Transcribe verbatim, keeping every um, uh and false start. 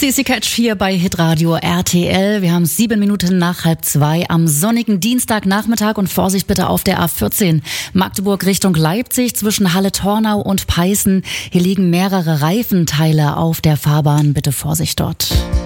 C C Catch hier bei Hitradio R T L. Wir haben sieben Minuten nach halb zwei am sonnigen Dienstagnachmittag und Vorsicht bitte auf der A vierzehn. Magdeburg Richtung Leipzig zwischen Halle-Tornau und Peißen. Hier liegen mehrere Reifenteile auf der Fahrbahn. Bitte Vorsicht dort.